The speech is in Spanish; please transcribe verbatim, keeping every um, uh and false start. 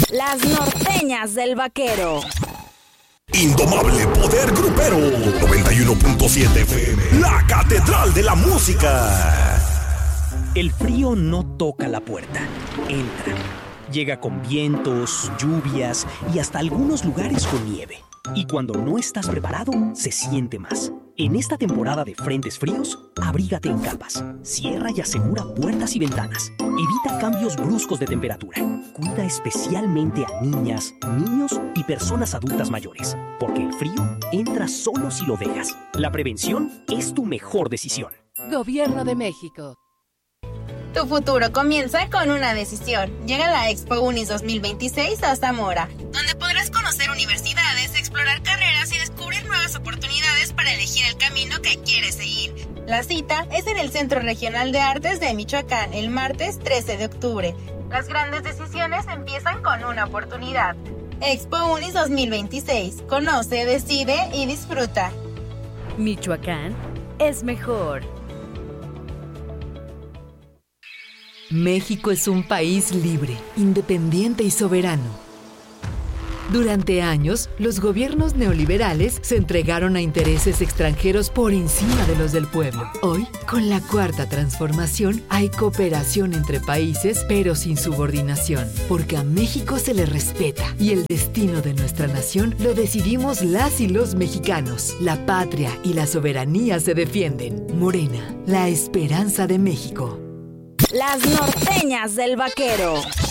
Las norteñas del vaquero. Indomable poder grupero. noventa y uno punto siete F M. La catedral de la música. El frío no toca la puerta, entra. Llega con vientos, lluvias y hasta algunos lugares con nieve. Y cuando no estás preparado, se siente más. En esta temporada de frentes fríos, abrígate en capas. Cierra y asegura puertas y ventanas. Evita cambios bruscos de temperatura. Cuida especialmente a niñas, niños y personas adultas mayores, porque el frío entra solo si lo dejas. La prevención es tu mejor decisión. Gobierno de México. Tu futuro comienza con una decisión. Llega la Expo Unis dos mil veintiséis a Zamora, donde podrás conocer universidades, explorar carreras y descubrir nuevas oportunidades para elegir el camino que quieres seguir. La cita es en el Centro Regional de Artes de Michoacán, el martes trece de octubre. Las grandes decisiones empiezan con una oportunidad. Expo Unis dos mil veintiséis. Conoce, decide y disfruta. Michoacán es mejor. México es un país libre, independiente y soberano. Durante años, los gobiernos neoliberales se entregaron a intereses extranjeros por encima de los del pueblo. Hoy, con la Cuarta Transformación, hay cooperación entre países, pero sin subordinación, porque a México se le respeta y el destino de nuestra nación lo decidimos las y los mexicanos. La patria y la soberanía se defienden. Morena, la esperanza de México. Las norteñas del vaquero.